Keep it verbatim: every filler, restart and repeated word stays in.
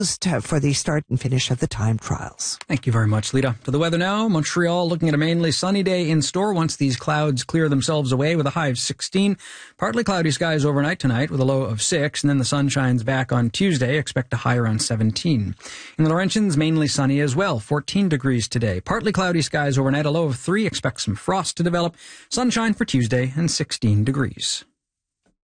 for the start and finish of the time trials. Thank you very much, Lita. To the weather now. Montreal looking at a mainly sunny day in store once these clouds clear themselves away with a high of sixteen. Partly cloudy skies overnight tonight with a low of six, and then the sun shines back on Tuesday. Expect a high around seventeen. In the Laurentians, mainly sunny as well. fourteen degrees today. Partly cloudy skies overnight, a low of three. Expect some frost to develop. Sunshine for Tuesday and sixteen degrees.